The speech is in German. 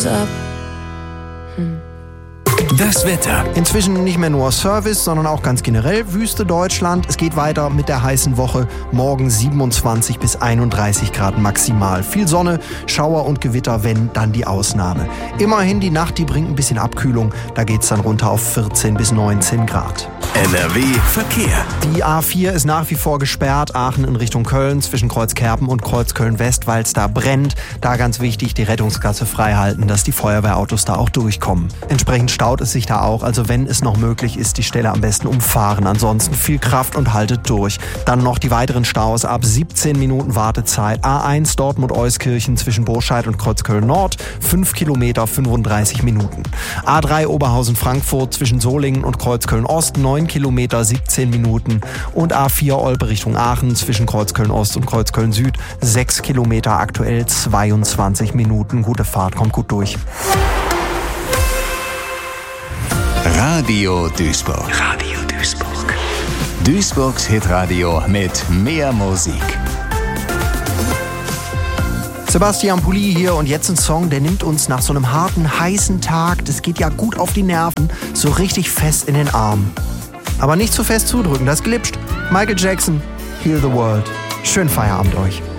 Das Wetter. Inzwischen nicht mehr nur Service, sondern auch ganz generell Wüste Deutschland. Es geht weiter mit der heißen Woche. Morgen 27 bis 31 Grad maximal. Viel Sonne, Schauer und Gewitter, wenn dann die Ausnahme. Immerhin die Nacht, die bringt ein bisschen Abkühlung. Da geht's dann runter auf 14 bis 19 Grad. NRW Verkehr. Die A4 ist nach wie vor gesperrt. Aachen in Richtung Köln zwischen Kreuzkerpen und Kreuzköln-West, weil es da brennt. Da ganz wichtig, die Rettungsgasse frei halten, dass die Feuerwehrautos da auch durchkommen. Entsprechend staut es sich da auch. Also wenn es noch möglich ist, die Stelle am besten umfahren. Ansonsten viel Kraft und haltet durch. Dann noch die weiteren Staus ab 17 Minuten Wartezeit. A1 Dortmund-Euskirchen zwischen Burscheid und Kreuzköln-Nord. 5 Kilometer, 35 Minuten. A3 Oberhausen-Frankfurt zwischen Solingen und Kreuzköln-Ost. 9 Kilometer, 17 Minuten. Und A4 Olpe Richtung Aachen zwischen Kreuzköln-Ost und Kreuzköln-Süd. 6 Kilometer, aktuell 22 Minuten. Gute Fahrt, kommt gut durch. Radio Duisburg. Radio Duisburg. Duisburgs Hitradio mit mehr Musik. Sebastian Pulli hier und jetzt ein Song, der nimmt uns nach so einem harten, heißen Tag, das geht ja gut auf die Nerven, so richtig fest in den Arm. Aber nicht zu fest zudrücken, das glitscht. Michael Jackson, Heal the World. Schönen Feierabend euch.